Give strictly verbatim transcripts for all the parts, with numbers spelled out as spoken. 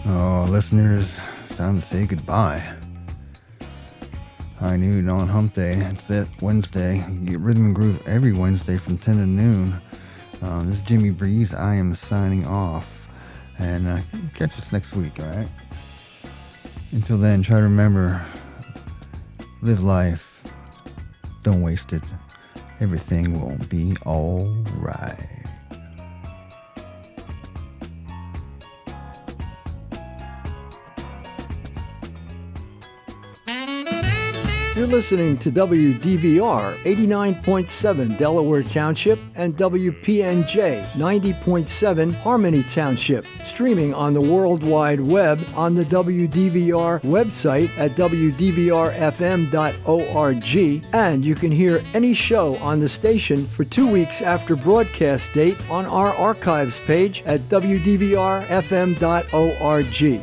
Oh, listeners, it's time to say goodbye. High Noon on Hump Day. It's it, Wednesday. You get Rhythm and Groove every Wednesday from ten to noon. Um, this is Jimmy Breeze. I am signing off. And uh, catch us next week, alright? Until then, try to remember, live life. Don't waste it. Everything will be alright. You're listening to W D V R eighty-nine point seven Delaware Township and W P N J ninety point seven Harmony Township, streaming on the World Wide Web on the W D V R website at w d v r f m dot org, and you can hear any show on the station for two weeks after broadcast date on our archives page at w d v r f m dot org.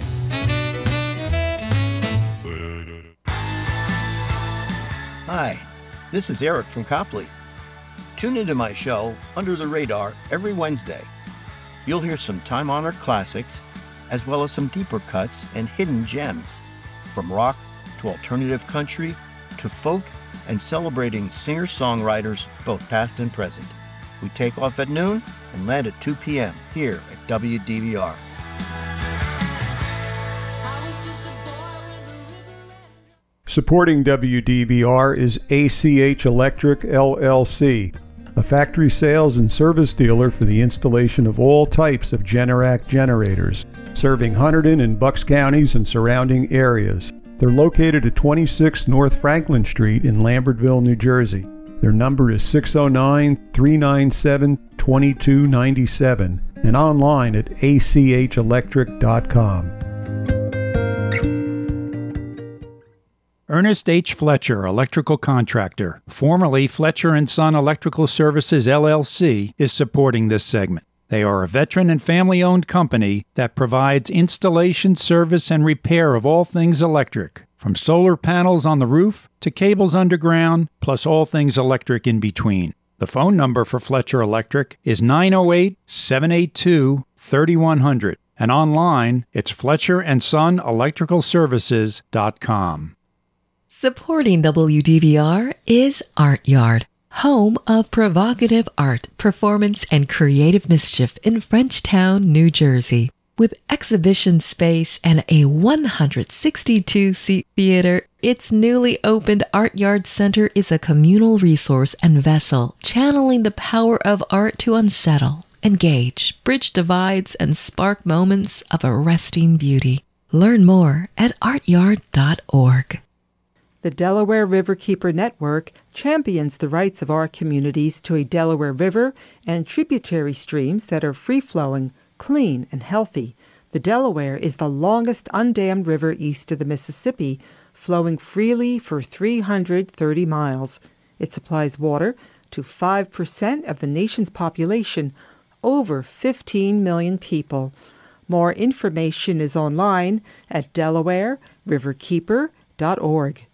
Hi, this is Eric from Copley. Tune into my show, Under the Radar, every Wednesday. You'll hear some time-honored classics, as well as some deeper cuts and hidden gems, from rock to alternative country to folk, and celebrating singer-songwriters both past and present. We take off at noon and land at two p.m. here at W D V R. Supporting W D V R is A C H Electric, L L C, a factory sales and service dealer for the installation of all types of Generac generators, serving Hunterdon and Bucks counties and surrounding areas. They're located at twenty-six North Franklin Street in Lambertville, New Jersey. Their number is six oh nine, three nine seven, two two nine seven and online at a c h electric dot com. Ernest H. Fletcher, electrical contractor, formerly Fletcher and Son Electrical Services, L L C, is supporting this segment. They are a veteran and family-owned company that provides installation, service, and repair of all things electric, from solar panels on the roof to cables underground, plus all things electric in between. The phone number for Fletcher Electric is nine oh eight, seven eight two, three one zero zero, and online it's fletcher and son electrical services dot com. Supporting W D V R is Art Yard, home of provocative art, performance, and creative mischief in Frenchtown, New Jersey. With exhibition space and a one hundred sixty-two seat theater, its newly opened Art Yard Center is a communal resource and vessel channeling the power of art to unsettle, engage, bridge divides, and spark moments of arresting beauty. Learn more at art yard dot org. The Delaware Riverkeeper Network champions the rights of our communities to a Delaware River and tributary streams that are free-flowing, clean, and healthy. The Delaware is the longest undammed river east of the Mississippi, flowing freely for three hundred thirty miles. It supplies water to five percent of the nation's population, over fifteen million people. More information is online at delaware riverkeeper dot org.